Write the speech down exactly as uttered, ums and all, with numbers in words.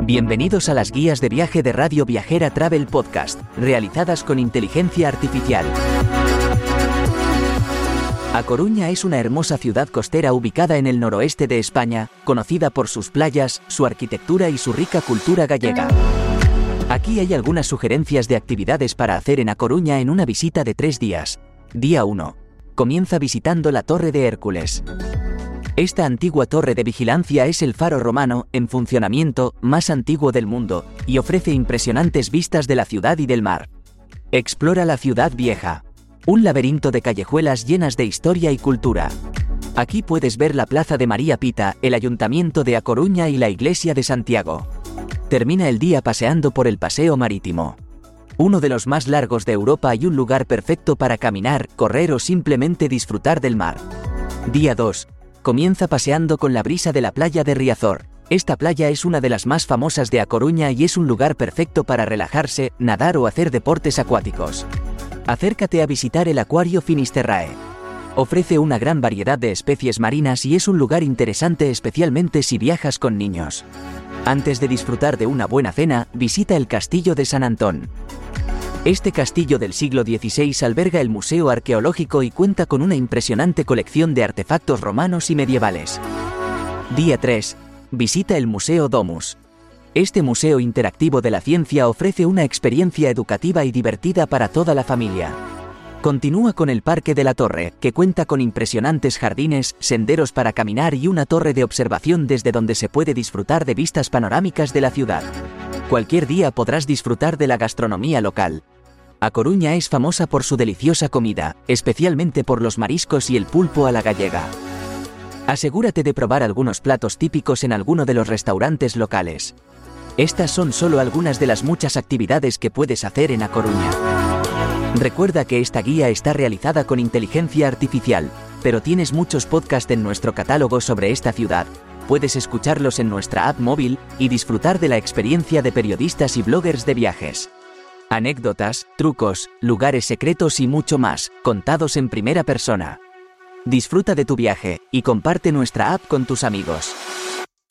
Bienvenidos a las guías de viaje de Radio Viajera Travel Podcast, realizadas con inteligencia artificial. A Coruña es una hermosa ciudad costera ubicada en el noroeste de España, conocida por sus playas, su arquitectura y su rica cultura gallega. Aquí hay algunas sugerencias de actividades para hacer en A Coruña en una visita de tres días. Día uno. Comienza visitando la Torre de Hércules. Esta antigua torre de vigilancia es el faro romano, en funcionamiento, más antiguo del mundo, y ofrece impresionantes vistas de la ciudad y del mar. Explora la ciudad vieja. Un laberinto de callejuelas llenas de historia y cultura. Aquí puedes ver la Plaza de María Pita, el Ayuntamiento de A Coruña y la Iglesia de Santiago. Termina el día paseando por el Paseo Marítimo. Uno de los más largos de Europa y un lugar perfecto para caminar, correr o simplemente disfrutar del mar. Día dos. Comienza paseando con la brisa de la playa de Riazor. Esta playa es una de las más famosas de A Coruña y es un lugar perfecto para relajarse, nadar o hacer deportes acuáticos. Acércate a visitar el Acuario Finisterrae. Ofrece una gran variedad de especies marinas y es un lugar interesante especialmente si viajas con niños. Antes de disfrutar de una buena cena, visita el Castillo de San Antón. Este castillo del siglo dieciséis alberga el Museo Arqueológico y cuenta con una impresionante colección de artefactos romanos y medievales. Día tres. Visita el Museo Domus. Este museo interactivo de la ciencia ofrece una experiencia educativa y divertida para toda la familia. Continúa con el Parque de la Torre, que cuenta con impresionantes jardines, senderos para caminar y una torre de observación desde donde se puede disfrutar de vistas panorámicas de la ciudad. Cualquier día podrás disfrutar de la gastronomía local. A Coruña es famosa por su deliciosa comida, especialmente por los mariscos y el pulpo a la gallega. Asegúrate de probar algunos platos típicos en alguno de los restaurantes locales. Estas son solo algunas de las muchas actividades que puedes hacer en A Coruña. Recuerda que esta guía está realizada con inteligencia artificial, pero tienes muchos podcasts en nuestro catálogo sobre esta ciudad. Puedes escucharlos en nuestra app móvil y disfrutar de la experiencia de periodistas y bloggers de viajes. Anécdotas, trucos, lugares secretos y mucho más, contados en primera persona. Disfruta de tu viaje y comparte nuestra app con tus amigos.